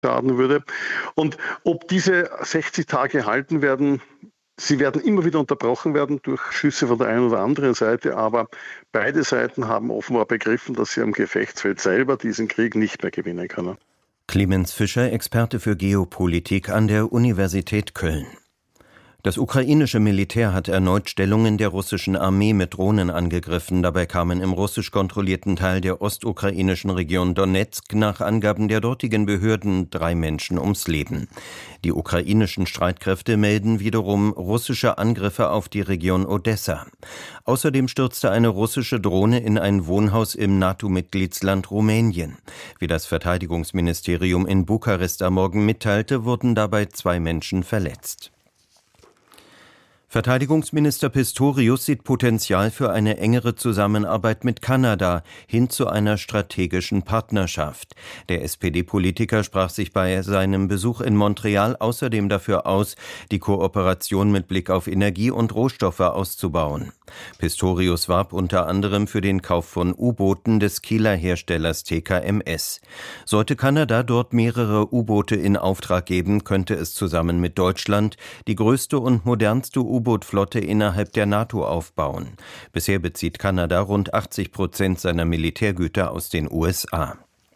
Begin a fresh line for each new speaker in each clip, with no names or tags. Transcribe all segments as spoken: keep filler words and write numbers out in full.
schaden würde. Und ob diese sechzig Tage halten werden, sie werden immer wieder unterbrochen werden durch Schüsse von der einen oder anderen Seite, aber beide Seiten haben offenbar begriffen, dass sie am Gefechtsfeld selber diesen Krieg nicht mehr gewinnen können.
Clemens Fischer, Experte für Geopolitik an der Universität Köln. Das ukrainische Militär hat erneut Stellungen der russischen Armee mit Drohnen angegriffen. Dabei kamen im russisch kontrollierten Teil der ostukrainischen Region Donezk nach Angaben der dortigen Behörden drei Menschen ums Leben. Die ukrainischen Streitkräfte melden wiederum russische Angriffe auf die Region Odessa. Außerdem stürzte eine russische Drohne in ein Wohnhaus im NATO-Mitgliedsland Rumänien. Wie das Verteidigungsministerium in Bukarest am Morgen mitteilte, wurden dabei zwei Menschen verletzt. Verteidigungsminister Pistorius sieht Potenzial für eine engere Zusammenarbeit mit Kanada hin zu einer strategischen Partnerschaft. Der S P D-Politiker sprach sich bei seinem Besuch in Montreal außerdem dafür aus, die Kooperation mit Blick auf Energie und Rohstoffe auszubauen. Pistorius warb unter anderem für den Kauf von U-Booten des Kieler Herstellers T K M S. Sollte Kanada dort mehrere U-Boote in Auftrag geben, könnte es zusammen mit Deutschland die größte und modernste U-Bootflotte innerhalb der NATO aufbauen. Bisher bezieht Kanada rund achtzig Prozent seiner Militärgüter aus den U S A.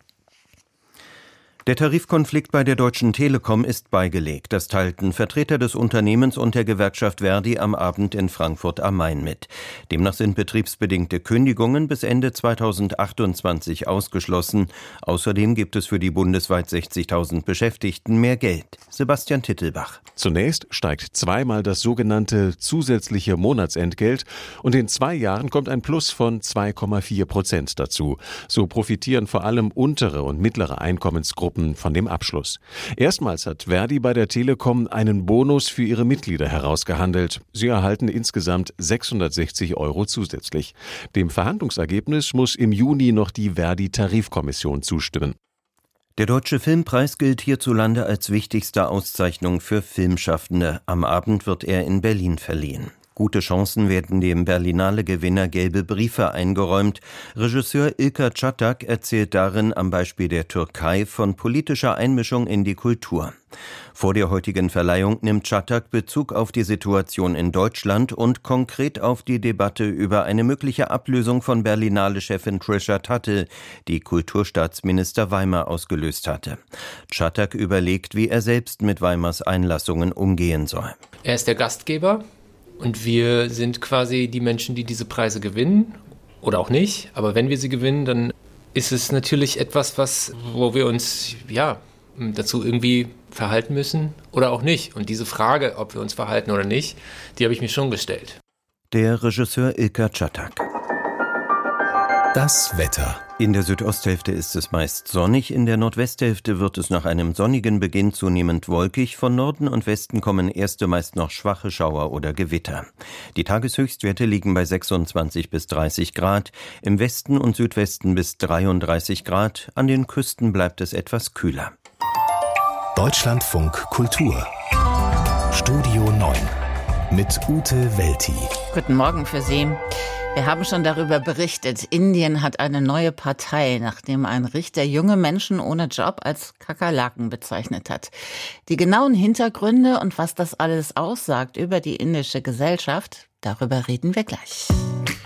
Der Tarifkonflikt bei der Deutschen Telekom ist beigelegt. Das teilten Vertreter des Unternehmens und der Gewerkschaft Verdi am Abend in Frankfurt am Main mit. Demnach sind betriebsbedingte Kündigungen bis Ende zweitausendachtundzwanzig ausgeschlossen. Außerdem gibt es für die bundesweit sechzigtausend Beschäftigten mehr Geld. Sebastian Tittelbach.
Zunächst steigt zweimal das sogenannte zusätzliche Monatsentgelt und in zwei Jahren kommt ein Plus von zwei Komma vier Prozent dazu. So profitieren vor allem untere und mittlere Einkommensgruppen von dem Abschluss. Erstmals hat Verdi bei der Telekom einen Bonus für ihre Mitglieder herausgehandelt. Sie erhalten insgesamt sechshundertsechzig Euro zusätzlich. Dem Verhandlungsergebnis muss im Juni noch die Verdi-Tarifkommission zustimmen.
Der Deutsche Filmpreis gilt hierzulande als wichtigste Auszeichnung für Filmschaffende. Am Abend wird er in Berlin verliehen. Gute Chancen werden dem Berlinale-Gewinner gelbe Briefe eingeräumt. Regisseur Ilker Çatak erzählt darin am Beispiel der Türkei von politischer Einmischung in die Kultur. Vor der heutigen Verleihung nimmt Çatak Bezug auf die Situation in Deutschland und konkret auf die Debatte über eine mögliche Ablösung von Berlinale-Chefin Trisha Tuttle, die Kulturstaatsminister Weimar ausgelöst hatte. Çatak überlegt, wie er selbst mit Weimars Einlassungen umgehen soll.
Er ist der Gastgeber. Und wir sind quasi die Menschen, die diese Preise gewinnen oder auch nicht. Aber wenn wir sie gewinnen, dann ist es natürlich etwas, was, wo wir uns ja dazu irgendwie verhalten müssen oder auch nicht. Und diese Frage, ob wir uns verhalten oder nicht, die habe ich mir schon gestellt.
Der Regisseur Ilker Çatak.
Das Wetter.
In der Südosthälfte ist es meist sonnig, in der Nordwesthälfte wird es nach einem sonnigen Beginn zunehmend wolkig. Von Norden und Westen kommen erste meist noch schwache Schauer oder Gewitter. Die Tageshöchstwerte liegen bei sechsundzwanzig bis dreißig Grad, im Westen und Südwesten bis dreiunddreißig Grad, an den Küsten bleibt es etwas kühler.
Deutschlandfunk Kultur. Studio neun mit Ute Welti.
Guten Morgen für Sie. Wir haben schon darüber berichtet. Indien hat eine neue Partei, nachdem ein Richter junge Menschen ohne Job als Kakerlaken bezeichnet hat. Die genauen Hintergründe und was das alles aussagt über die indische Gesellschaft, darüber reden wir gleich.